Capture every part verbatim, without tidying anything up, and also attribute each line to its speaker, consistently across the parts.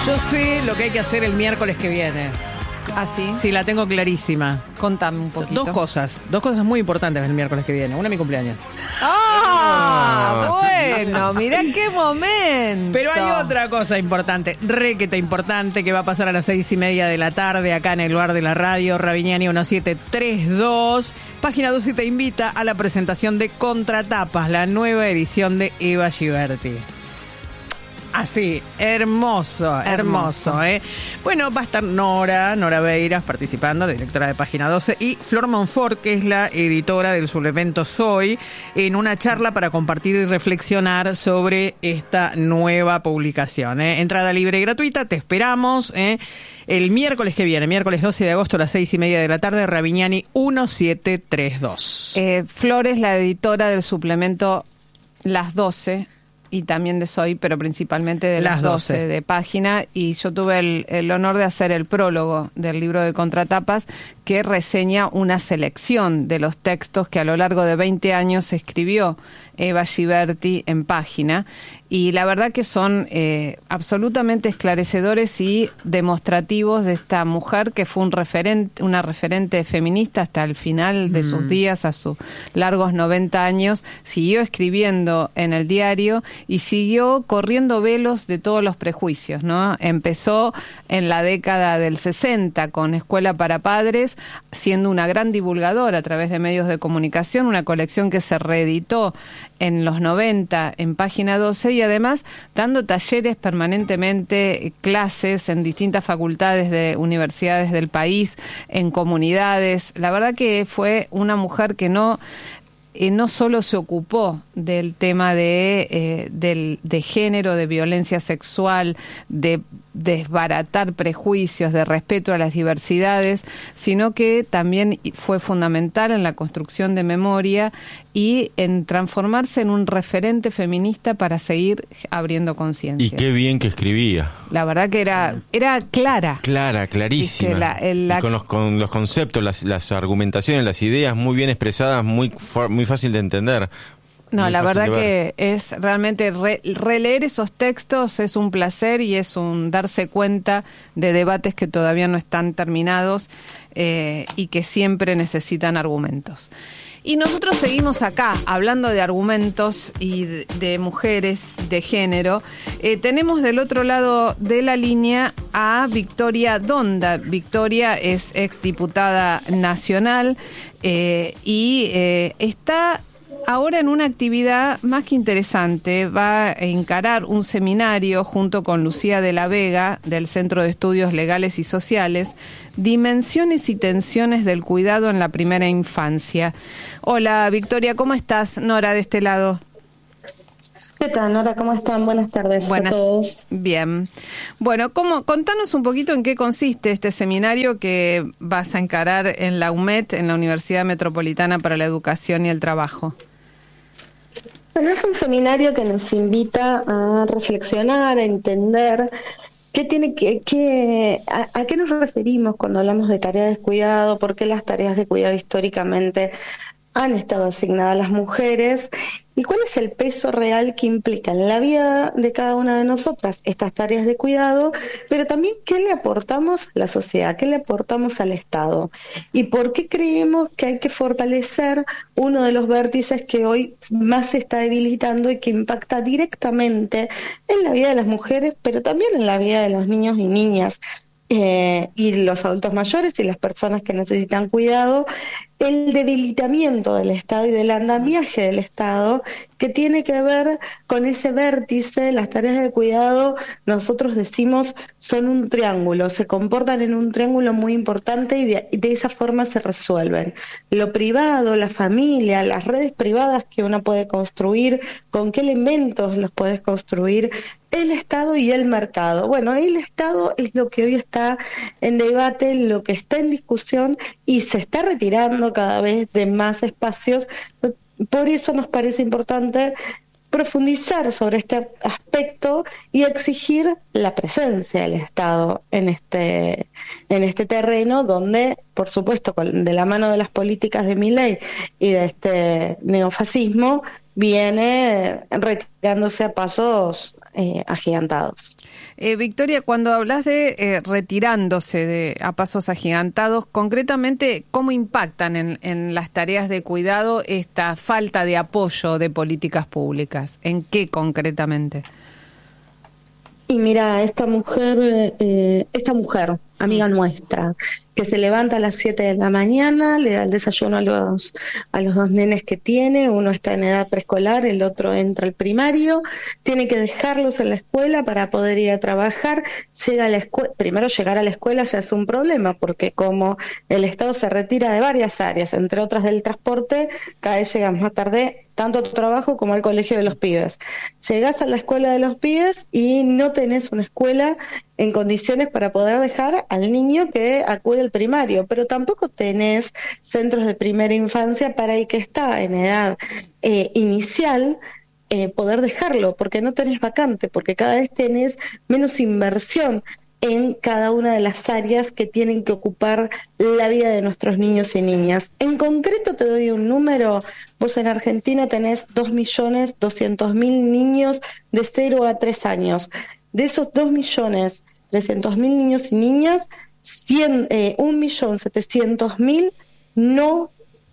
Speaker 1: Yo sé lo que hay que hacer el miércoles que viene.
Speaker 2: ¿Ah, sí?
Speaker 1: Sí, la tengo clarísima.
Speaker 2: Contame un poquito.
Speaker 1: Dos cosas, dos cosas muy importantes el miércoles que viene. Una, mi cumpleaños.
Speaker 2: ¡Ah! Bueno, mirá qué momento.
Speaker 1: Pero hay otra cosa importante, requete importante, que va a pasar a las seis y media de la tarde acá en el bar de la radio, Ravignani diecisiete treinta y dos. Página doce te invita a la presentación de Contratapas, la nueva edición de Eva Giberti. Así, hermoso, hermoso, hermoso, ¿eh? Bueno, va a estar Nora, Nora Beiras participando, directora de Página doce, y Flor Monfort, que es la editora del suplemento Soy, en una charla para compartir y reflexionar sobre esta nueva publicación, ¿eh? Entrada libre y gratuita, te esperamos, ¿eh? El miércoles que viene, miércoles doce de agosto a las seis y media de la tarde, Ravignani diecisiete treinta y dos.
Speaker 2: Eh, Flor es la editora del suplemento Las doce, y también de Soy, pero principalmente de las, las doce, doce de Página, y yo tuve el, el honor de hacer el prólogo del libro de Contratapas, que reseña una selección de los textos que a lo largo de veinte años escribió Eva Giberti en Página, y la verdad que son eh, absolutamente esclarecedores y demostrativos de esta mujer que fue un referente, una referente feminista hasta el final de mm. sus días, a sus largos noventa años, siguió escribiendo en el diario y siguió corriendo velos de todos los prejuicios, ¿no? Empezó en la década del sesenta con Escuela para Padres, siendo una gran divulgadora a través de medios de comunicación, una colección que se reeditó en los noventa en Página doce, y además dando talleres permanentemente, clases en distintas facultades de universidades del país, en comunidades. La verdad que fue una mujer que no... Eh, no solo se ocupó del tema de, eh, del, de género, de violencia sexual, de desbaratar prejuicios, de respeto a las diversidades, sino que también fue fundamental en la construcción de memoria y en transformarse en un referente feminista para seguir abriendo conciencia.
Speaker 3: Y qué bien que escribía.
Speaker 2: La verdad que era era clara.
Speaker 3: Clara, clarísima. La, el, la... Y con los, con los conceptos, las, las argumentaciones, las ideas muy bien expresadas, muy, muy fácil de entender.
Speaker 2: No, la verdad que es realmente re, releer esos textos es un placer y es un darse cuenta de debates que todavía no están terminados eh, y que siempre necesitan argumentos. Y nosotros seguimos acá hablando de argumentos y de, de mujeres, de género. Eh, tenemos del otro lado de la línea a Victoria Donda. Victoria es exdiputada nacional eh, y eh, está ahora en una actividad más que interesante. Va a encarar un seminario junto con Lucía de la Vega del Centro de Estudios Legales y Sociales, Dimensiones y Tensiones del Cuidado en la Primera Infancia. Hola Victoria, ¿cómo estás? Nora de este lado.
Speaker 4: ¿Qué tal, Nora? ¿Cómo están? Buenas tardes
Speaker 2: Buenas,
Speaker 4: a todos.
Speaker 2: Bien. Bueno, ¿cómo, contanos un poquito en qué consiste este seminario que vas a encarar en la U M E T, en la Universidad Metropolitana para la Educación y el Trabajo.
Speaker 4: Bueno, es un seminario que nos invita a reflexionar, a entender qué tiene que, qué, a, a qué nos referimos cuando hablamos de tareas de cuidado, por qué las tareas de cuidado históricamente han estado asignadas a las mujeres y cuál es el peso real que implica en la vida de cada una de nosotras estas tareas de cuidado, pero también qué le aportamos a la sociedad, qué le aportamos al Estado y por qué creemos que hay que fortalecer uno de los vértices que hoy más se está debilitando y que impacta directamente en la vida de las mujeres, pero también en la vida de los niños y niñas. Eh, y los adultos mayores y las personas que necesitan cuidado, el debilitamiento del Estado y del andamiaje del Estado que tiene que ver con ese vértice. Las tareas de cuidado, nosotros decimos, son un triángulo, se comportan en un triángulo muy importante y de, de esa forma se resuelven. Lo privado, la familia, las redes privadas que uno puede construir, con qué elementos los puedes construir, el Estado y el mercado. Bueno, el Estado es lo que hoy está en debate, lo que está en discusión y se está retirando cada vez de más espacios. Por eso nos parece importante profundizar sobre este aspecto y exigir la presencia del Estado en este en este terreno donde, por supuesto, de la mano de las políticas de Milei y de este neofascismo, viene retirándose a pasos eh, agigantados.
Speaker 2: Eh, Victoria, cuando hablas de eh, retirándose de a pasos agigantados, concretamente, ¿cómo impactan en, en las tareas de cuidado esta falta de apoyo de políticas públicas? ¿En qué concretamente?
Speaker 4: Y mira, esta mujer, eh, esta mujer, amiga nuestra, que se levanta a las siete de la mañana, le da el desayuno a los a los dos nenes que tiene, uno está en edad preescolar, el otro entra al primario, tiene que dejarlos en la escuela para poder ir a trabajar, llega a la escuela, primero llegar a la escuela ya es un problema, porque como el Estado se retira de varias áreas, entre otras del transporte, cada vez llegas más tarde tanto a tu trabajo como al colegio de los pibes. Llegás a la escuela de los pibes y no tenés una escuela en condiciones para poder dejar al niño que acude al primario, pero tampoco tenés centros de primera infancia para el que está en edad eh, inicial, eh, poder dejarlo, porque no tenés vacante, porque cada vez tenés menos inversión en cada una de las áreas que tienen que ocupar la vida de nuestros niños y niñas. En concreto te doy un número, vos en Argentina tenés dos millones doscientos mil niños de cero a tres años. De esos dos millones trescientos mil niños y niñas, un millón setecientos mil no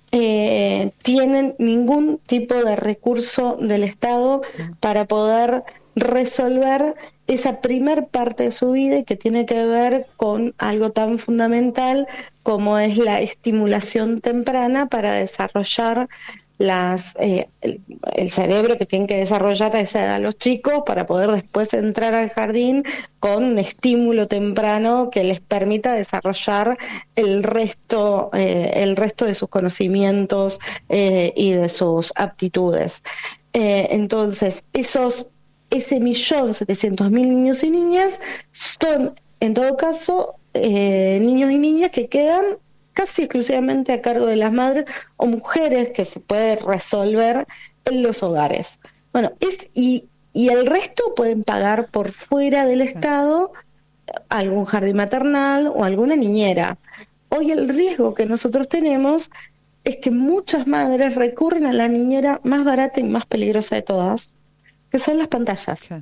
Speaker 4: eh, tienen ningún tipo de recurso del Estado para poder resolver esa primer parte de su vida y que tiene que ver con algo tan fundamental como es la estimulación temprana para desarrollar las eh, el, el cerebro que tienen que desarrollar a esa edad los chicos para poder después entrar al jardín con un estímulo temprano que les permita desarrollar el resto eh, el resto de sus conocimientos eh, y de sus aptitudes. Eh, entonces, esos ese millón setecientos mil niños y niñas son, en todo caso, eh, niños y niñas que quedan casi exclusivamente a cargo de las madres o mujeres que se puede resolver en los hogares. Bueno, es y, y el resto pueden pagar por fuera del Estado algún jardín maternal o alguna niñera. Hoy el riesgo que nosotros tenemos es que muchas madres recurren a la niñera más barata y más peligrosa de todas, que son las pantallas. Claro.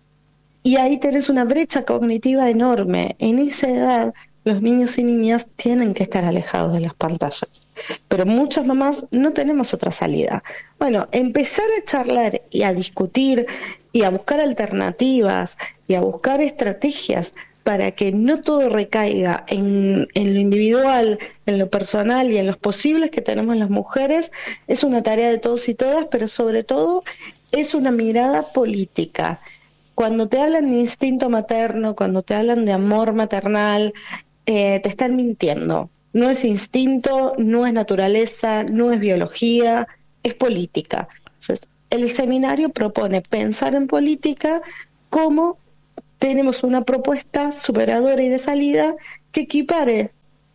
Speaker 4: Y ahí tenés una brecha cognitiva enorme. En esa edad, los niños y niñas tienen que estar alejados de las pantallas. Pero muchas mamás no tenemos otra salida. Bueno, empezar a charlar y a discutir y a buscar alternativas y a buscar estrategias para que no todo recaiga en, en lo individual, en lo personal y en los posibles que tenemos las mujeres, es una tarea de todos y todas, pero sobre todo es una mirada política. Cuando te hablan de instinto materno, cuando te hablan de amor maternal, eh, te están mintiendo. No es instinto, no es naturaleza, no es biología, es política. Entonces, el seminario propone pensar en política como tenemos una propuesta superadora y de salida que equipare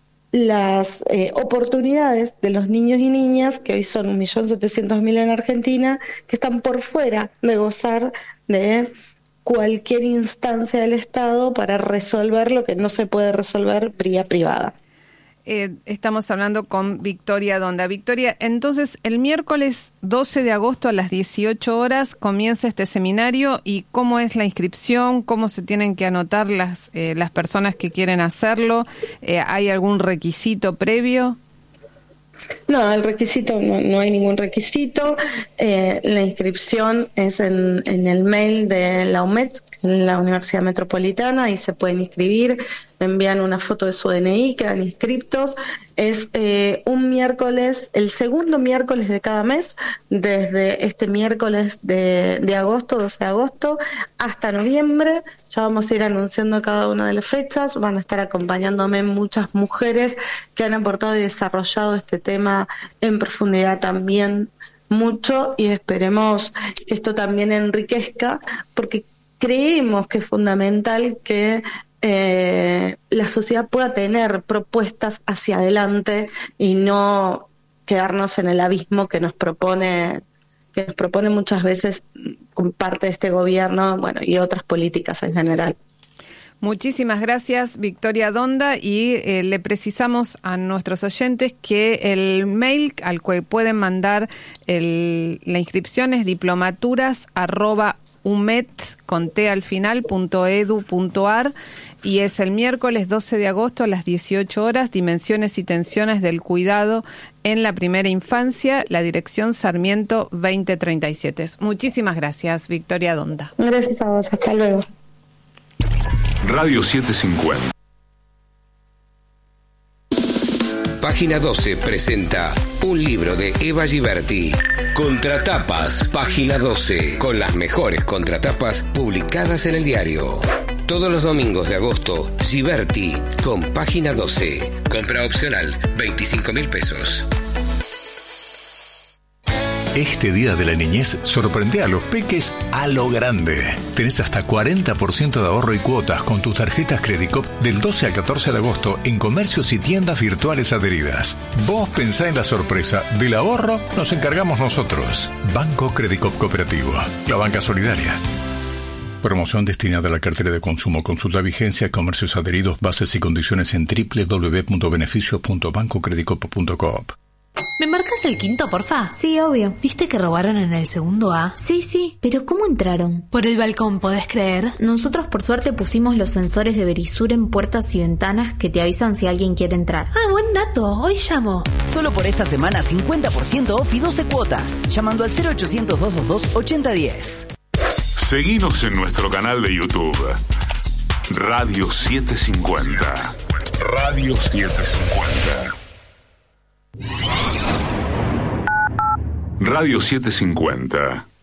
Speaker 4: las eh, oportunidades de los niños y niñas, que hoy son un millón setecientos mil en Argentina, que están por fuera de gozar de cualquier instancia del Estado para resolver lo que no se puede resolver vía privada.
Speaker 2: Eh, estamos hablando con Victoria Donda. Victoria, entonces el miércoles doce de agosto a las dieciocho horas comienza este seminario, y ¿cómo es la inscripción? ¿Cómo se tienen que anotar las, eh, las personas que quieren hacerlo? Eh, ¿Hay algún requisito previo?
Speaker 4: No, el requisito, no, no hay ningún requisito. Eh, la inscripción es en, en el mail de la U M E T, en la Universidad Metropolitana, y se pueden inscribir, envían una foto de su D N I, quedan inscriptos. Es eh, un miércoles, el segundo miércoles de cada mes, desde este miércoles de, de agosto, doce de agosto, hasta noviembre. Ya vamos a ir anunciando cada una de las fechas. Van a estar acompañándome muchas mujeres que han aportado y desarrollado este tema en profundidad también mucho, y esperemos que esto también enriquezca, porque creemos que es fundamental que eh, la sociedad pueda tener propuestas hacia adelante y no quedarnos en el abismo que nos propone que nos propone muchas veces con parte de este gobierno, bueno, y otras políticas en general.
Speaker 2: Muchísimas gracias, Victoria Donda, y eh, le precisamos a nuestros oyentes que el mail al que pueden mandar el, la inscripción es diplomaturas arroba umet con t al final punto edu punto ar, y es el miércoles doce de agosto a las dieciocho horas, Dimensiones y tensiones del cuidado en la primera infancia, la dirección Sarmiento veinte treinta y siete. Muchísimas gracias, Victoria Donda.
Speaker 4: Gracias a vos, hasta luego.
Speaker 5: Radio setecientos cincuenta.
Speaker 6: Página doce presenta un libro de Eva Giberti. Contratapas, Página doce, con las mejores contratapas publicadas en el diario. Todos los domingos de agosto, Giberti con Página doce. Compra opcional, veinticinco mil pesos.
Speaker 7: Este día de la niñez sorprende a los peques a lo grande. Tenés hasta cuarenta por ciento de ahorro y cuotas con tus tarjetas Credicop del doce al catorce de agosto en comercios y tiendas virtuales adheridas. Vos pensá en la sorpresa. Del ahorro nos encargamos nosotros. Banco Credicop Cooperativo. La banca solidaria. Promoción destinada a la cartera de consumo. Consulta vigencia, comercios adheridos, bases y condiciones en doble u doble u doble u punto beneficios punto banco credicop punto coop.
Speaker 8: ¿Me marcas el quinto, porfa?
Speaker 9: Sí, obvio.
Speaker 8: ¿Viste que robaron en el segundo A?
Speaker 9: Sí, sí, pero ¿cómo entraron?
Speaker 8: Por el balcón, ¿podés creer?
Speaker 9: Nosotros por suerte pusimos los sensores de Verisur en puertas y ventanas que te avisan si alguien quiere entrar.
Speaker 8: Ah, buen dato, hoy llamo.
Speaker 10: Solo por esta semana cincuenta por ciento off y doce cuotas. Llamando al cero ochocientos, doscientos veintidós, ochenta diez.
Speaker 5: Seguinos en nuestro canal de YouTube. Radio setecientos cincuenta. Radio setecientos cincuenta. Radio setecientos cincuenta.